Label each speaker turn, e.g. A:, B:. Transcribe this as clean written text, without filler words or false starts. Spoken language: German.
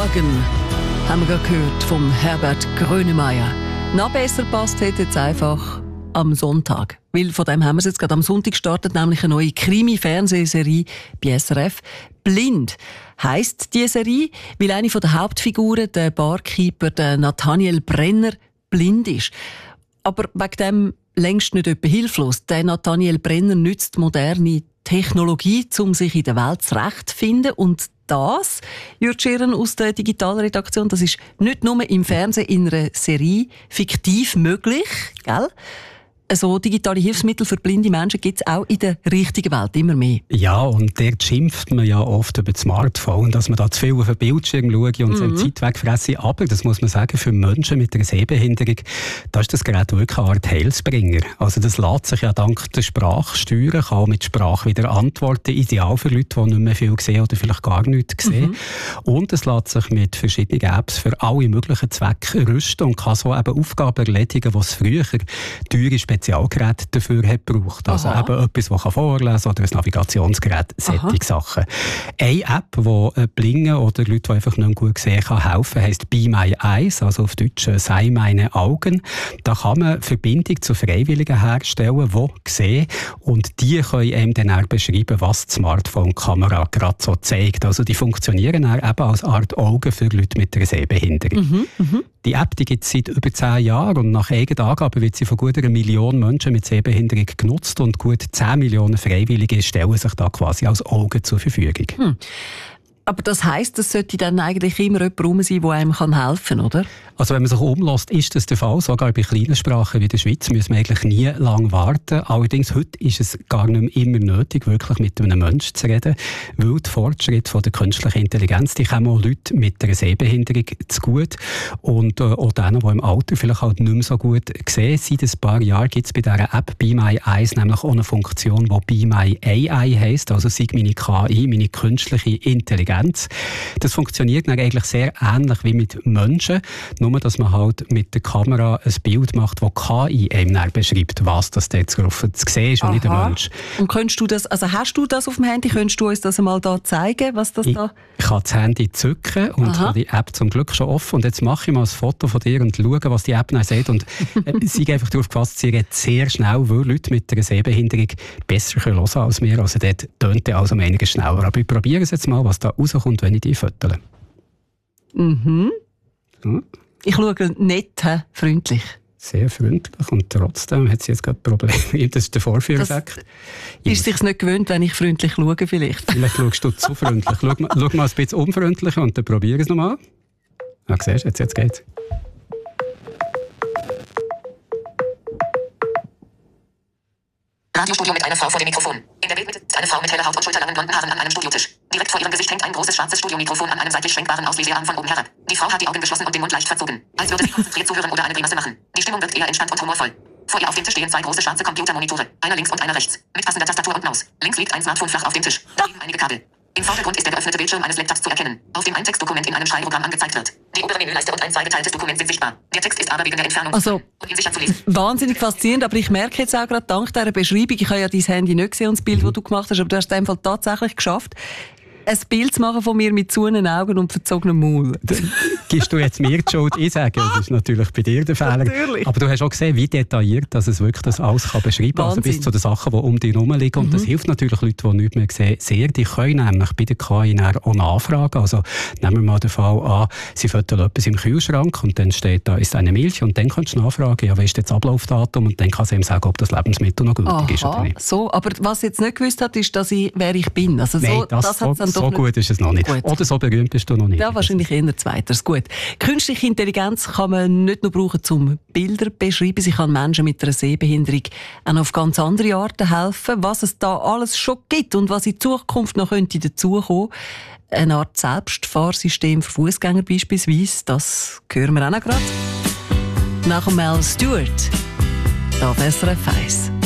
A: Morgen, haben wir gerade gehört vom Herbert Grönemeyer. Noch besser passt hätte jetzt einfach am Sonntag. Weil von dem haben wir es jetzt gerade am Sonntag gestartet, nämlich eine neue Krimi-Fernsehserie bei SRF. «Blind» heisst die Serie, weil eine der Hauptfiguren, der Barkeeper, der Nathaniel Brenner, blind ist. Aber wegen dem längst nicht etwa hilflos. Der Nathaniel Brenner nützt moderne Technologie, um sich in der Welt zurechtzufinden. Und das, Jürg Scheren aus der Digitalredaktion, das ist nicht nur im Fernsehen in einer Serie fiktiv möglich, gell? So digitale Hilfsmittel für blinde Menschen gibt es auch in der richtigen Welt immer mehr.
B: Ja, und dort schimpft man ja oft über das Smartphone, dass man da zu viel auf den Bildschirm schaue und seine Zeit wegfresse. Aber, das muss man sagen, für Menschen mit einer Sehbehinderung, da ist das Gerät wirklich eine Art Heilsbringer. Also das lässt sich ja dank der Sprache steuern, kann auch mit Sprache wieder antworten. Ideal für Leute, die nicht mehr viel sehen oder vielleicht gar nichts sehen. Und es lässt sich mit verschiedenen Apps für alle möglichen Zwecke rüsten und kann so eben Aufgaben erledigen, die es früher teure Spezialgeräte dafür hat gebraucht. Also eben etwas, das vorlesen kann oder ein Navigationsgerät, solche Sachen. Eine App, die Blinden oder Leute, die einfach nicht mehr gut sehen, kann helfen, heisst «Be My Eyes», also auf Deutsch «Sei meine Augen». Da kann man Verbindung zu Freiwilligen herstellen, die sehen und die können einem dann auch beschreiben, was die Smartphone-Kamera gerade so zeigt. Also die funktionieren dann eben als Art Augen für Leute mit einer Sehbehinderung. Die App gibt es seit über 10 Jahren und nach eigenen Angaben wird sie von gut 1 Million Menschen mit Sehbehinderung genutzt und gut 10 Millionen Freiwillige stellen sich da quasi als Augen zur Verfügung.
A: Aber das heisst, es sollte dann eigentlich immer jemand rum sein, der einem helfen kann, oder?
B: Also wenn man sich umlässt, ist das der Fall. Sogar bei kleinen Sprachen wie der Schweiz müssen wir eigentlich nie lange warten. Allerdings heute ist es gar nicht mehr immer nötig, wirklich mit einem Menschen zu reden, weil die Fortschritte von der künstlichen Intelligenz, die kommen auch Leuten mit einer Sehbehinderung zu gut und auch denen, die im Alter vielleicht halt nicht mehr so gut sehen. Seit ein paar Jahren gibt es bei dieser App «Be My Eyes» nämlich auch eine Funktion, die «Be My AI» heisst, also «Sei meine KI», meine künstliche Intelligenz. Das funktioniert dann eigentlich sehr ähnlich wie mit Menschen, nur dass man halt mit der Kamera ein Bild macht, das KI einem dann beschreibt, was das dort zu sehen ist und nicht der Mensch.
A: Und könntest du das, also hast du das auf dem Handy? Könntest du uns das einmal da zeigen, was das da...
B: Ich kann das Handy zücken und habe die App zum Glück schon offen. Und jetzt mache ich mal ein Foto von dir und schaue, was die App dann sieht. Und sie einfach darauf gefasst, sie redet sehr schnell, weil Leute mit einer Sehbehinderung besser hören können als wir. Also dort tönt er also einiges schneller. Aber ich probiere es jetzt mal, was da rauskommt, wenn ich die fotogle.
A: Ich schaue nett, freundlich.
B: Sehr freundlich und trotzdem hat sie jetzt gerade Probleme. Das ist der Vorführeffekt.
A: Ist sich's nicht gewöhnt, wenn ich freundlich schaue vielleicht?
B: Vielleicht schaust du zu freundlich. Schau mal ein bisschen unfreundlicher und dann probiere es nochmal. Ah, siehst du, jetzt geht's.
C: Radiostudio mit einer Frau vor dem Mikrofon. In der Bildmitte ist eine Frau mit heller Haut und schulterlangen blonden Haaren an einem Studiotisch. Direkt vor ihrem Gesicht hängt ein großes schwarzes Studiomikrofon an einem seitlich schwenkbaren Auslesearm von oben herab. Die Frau hat die Augen geschlossen und den Mund leicht verzogen, als würde sie konzentriert zuhören oder eine Grimasse machen. Die Stimmung wirkt eher entspannt und humorvoll. Vor ihr auf dem Tisch stehen 2 große schwarze Computermonitore, einer links und einer rechts, mit passender Tastatur und Maus. Links liegt ein Smartphone flach auf dem Tisch. Daneben einige Kabel. Im Vordergrund ist der geöffnete Bildschirm eines Laptops zu erkennen, auf dem ein Textdokument in einem Schreibprogramm angezeigt wird. Die obere Menüleiste und ein zweigeteiltes Dokument sind sichtbar. Der Text ist aber wegen der Entfernung unsicher zu lesen.
A: Wahnsinnig faszinierend, aber ich merke jetzt auch gerade dank dieser Beschreibung, ich habe ja dein Handy nicht gesehen und das Bild, das du gemacht hast, aber du hast es in dem Fall tatsächlich geschafft, ein Bild zu machen von mir mit zugenden Augen und verzogenem Maul.
B: Gibst du jetzt mir die Schuld? Ich sage, das ist natürlich bei dir der Fehler.
A: Natürlich.
B: Aber du hast auch gesehen, wie detailliert dass es wirklich das alles kann beschreiben kann. Also bis zu den Sachen, die um dich herum liegen. Und das hilft natürlich Leuten, die nichts mehr sehen, sehr. Die können nämlich bei der KI auch nachfragen. Also nehmen wir mal den Fall an, sie fotografieren etwas im Kühlschrank und dann steht da, ist eine Milch. Und dann kannst du nachfragen, ja, was ist das Ablaufdatum? Und dann kann sie ihm sagen, ob das Lebensmittel noch gültig ist oder nicht.
A: So, aber was jetzt nicht gewusst hat, ist, dass wer ich bin. Also so,
B: nein,
A: das hat's dann
B: so gut ist es noch nicht.
A: Gut.
B: Oder so berühmt bist du noch nicht.
A: Ja, wahrscheinlich eher zweiters. Gut. Künstliche Intelligenz kann man nicht nur brauchen, um Bilder zu beschreiben. Sie kann Menschen mit einer Sehbehinderung auch auf ganz andere Arten helfen. Was es da alles schon gibt und was in Zukunft noch könnte dazukommen, eine Art Selbstfahrsystem für Fußgänger beispielsweise, das hören wir auch noch gerade. Nach Mel Stewart auf SRF 1.